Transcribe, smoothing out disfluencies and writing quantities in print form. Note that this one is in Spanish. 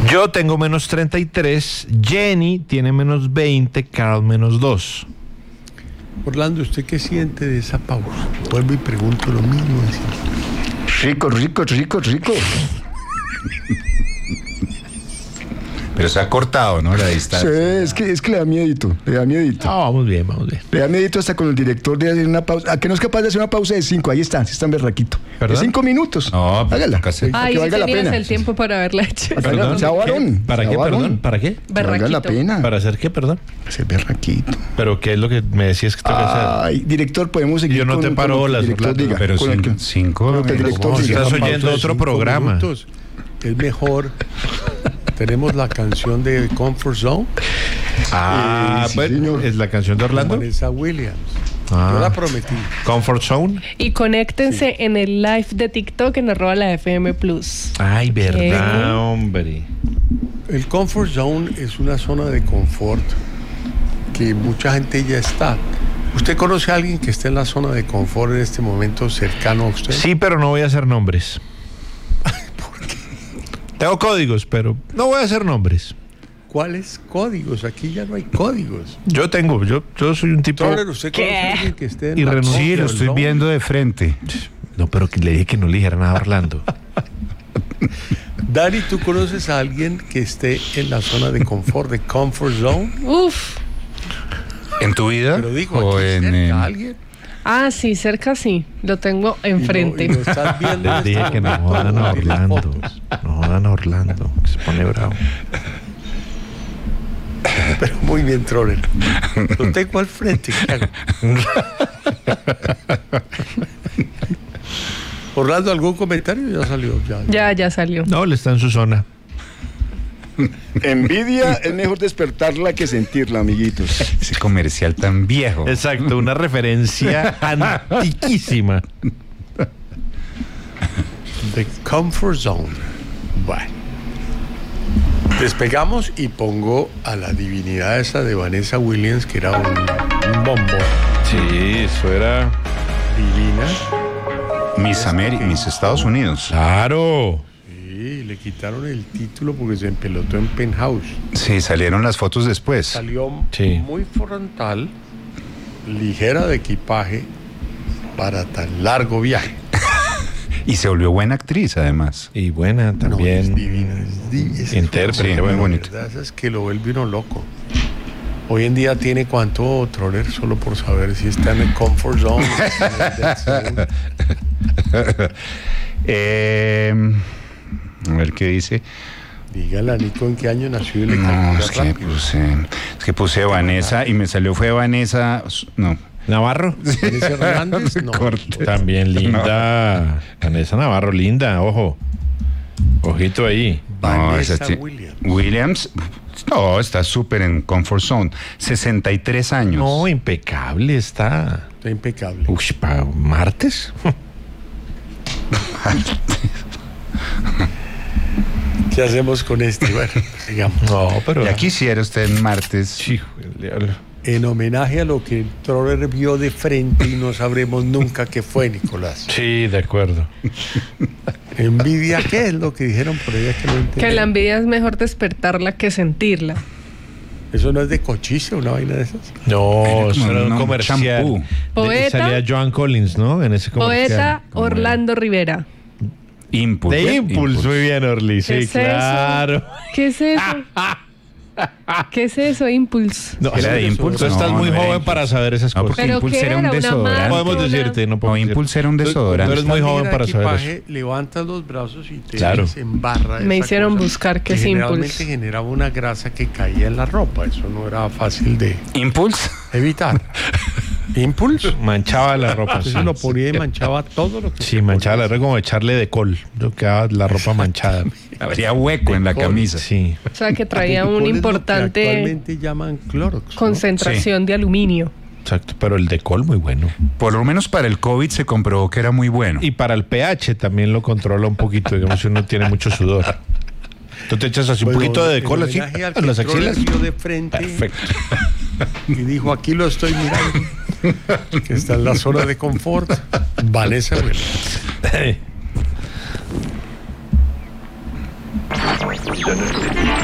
Yo tengo menos 33, Jenny tiene menos 20, Carl menos 2. Orlando, ¿usted qué siente de esa pausa? Vuelvo y pregunto lo mismo. Rico. Pero se ha cortado, ¿no? La distancia. Sí, es que le da miedito. No, vamos bien. Le da miedito hasta con el director de hacer una pausa. ¿A que no es capaz de hacer una pausa de 5? Ahí está, berraquito. ¿Perdón? De 5 minutos. No, hágala. Ay, que sí valga la tenías pena. el tiempo para haberla hecho. Perdón, sea varón. ¿Para sea qué, varón. perdón? ¿Para qué? Que valga la pena. ¿Para hacer qué, perdón? Ser berraquito. ¿Pero qué es lo que me decías que tengo que hacer? Ay, director, podemos seguir. Yo no te paro con lo que bolas, el director Orlando. diga. Pero Con lo que- 5 con lo que el director No, diga. estás Una pausa oyendo de otro 5 programa. minutos. Es mejor. Tenemos la canción de Comfort Zone. sí, Bueno, señor. es la canción de Orlando. Vanessa Williams. Ah. Yo la prometí. Comfort Zone. Y conéctense en el live de TikTok en @la FM+. Ay, verdad, ¿Qué? hombre. El Comfort Zone es una zona de confort que mucha gente ya está. ¿Usted conoce a alguien que esté en la zona de confort en este momento cercano a usted? Sí, pero no voy a hacer nombres. Tengo códigos, pero no voy a hacer nombres. ¿Cuáles códigos? Aquí ya no hay códigos. Yo soy un tipo... Troller, ¿usted conoce a alguien que esté en la Irrenunciable. Sí, lo Comfort estoy Zone? viendo de frente. No, pero que le dije que no le dijera nada a Orlando. Dani, ¿tú conoces a alguien que esté en la zona de confort, de Comfort Zone? Uf. ¿En tu vida? Pero digo, ¿O aquí en cerca, alguien. Ah, sí, cerca sí. Lo tengo enfrente. Y lo estás viendo en Les dije este que no momento, jodan a en las Orlando. fotos. No jodan a Orlando, que se pone bravo. Pero muy bien, Troller. Lo tengo al frente. ¿Qué hago? Orlando, ¿algún comentario? Ya salió. Ya salió. No, él está en su zona. Envidia es mejor despertarla que sentirla, amiguitos. ese comercial tan viejo? Exacto, una referencia antiquísima. The Comfort Zone. Bueno. Despegamos y pongo a la divinidad esa de Vanessa Williams, que era un bombón. Sí, eso era... Divina. Miss Estados Unidos. Claro. Sí, le quitaron el título porque se empelotó en Penthouse. Sí, salieron las fotos después. Salió Sí. muy frontal, ligera de equipaje para tan largo viaje. Y se volvió buena actriz, además. Y buena No, también. es divina, es divina. Intérprete, Sí, muy bueno. bonito. La verdad es que lo vuelve uno loco. Hoy en día tiene cuánto, Troller, solo por saber si está en el Comfort Zone. A ver qué dice. Dígale a Nico en qué año nació y le No, calcula es que rápido. puse Vanessa y me salió fue Vanessa. No. Navarro. Vanessa Hernández, no. Corte. También linda. Vanessa Navarro, linda, ojo. Ojito ahí. No, Vanessa esa sí. Williams. No, está súper en Comfort Zone. 63 años. No, impecable está. Está impecable. Uy, ¿para martes? ¿Qué hacemos con este? Bueno, sigamos. No, pero... Ya quisiera usted en martes. Hijo del diablo. En homenaje a lo que Troller vio de frente y no sabremos nunca qué fue, Nicolás. Sí, de acuerdo. Envidia, ¿qué es lo que dijeron por allá que no entendí? Que la envidia es mejor despertarla que sentirla. ¿Eso no es de cochise, una vaina de esas? No, eso era un no, comercial. champú. Poeta. Salía Joan Collins, ¿no? En ese comercial. Poeta Orlando Rivera. Impulse. De Impulse, muy bien, Orly. ¿Qué Sí, es claro. eso? ¿Qué es eso? ¿Qué es eso, Impulse? No, ¿Era de Impulse? Tú estás No, muy no era joven Impulse. para saber esas No, cosas. porque ¿Pero Impulse qué era un era? ¿Una desodorante. marca? Podemos Una- decirte, no No, podemos Impulse era un decirte. desodorante. Tú eres muy joven para saber eso. Levantas los brazos y te Claro. embarra. Me esa hicieron cosa buscar qué es generalmente Impulse. generaba una grasa que caía en la ropa. Eso no era fácil de Impulse. evitar. Impulse. Manchaba la ropa. Entonces Sí, lo ponía y manchaba todo lo que sí, manchaba la ropa como echarle de col. Yo quedaba la ropa manchada. Habría hueco en la camisa. Sí. O sea, que traía El una col es lo que importante actualmente llaman Clorox. ¿no? concentración de aluminio. Exacto, pero el de col muy bueno. Por lo menos para el COVID se comprobó que era muy bueno. Y para el pH también lo controla un poquito, digamos, si uno tiene mucho sudor. Tú te echas así un Bueno, poquito de en col así homenaje al en las que Troller axilas. vio de frente Perfecto. y dijo, aquí lo estoy mirando. Que está en la zona de confort. Vanessa Williams. Je ne sais plus.